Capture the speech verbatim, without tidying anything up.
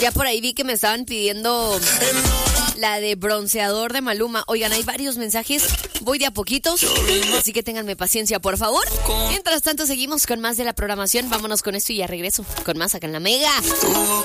Ya por ahí vi que me estaban pidiendo la de bronceador de Maluma. Oigan, hay varios mensajes, voy de a poquitos, así que ténganme paciencia, por favor. Mientras tanto, seguimos con más de la programación. Vámonos con esto y ya regreso con más acá en La Mega.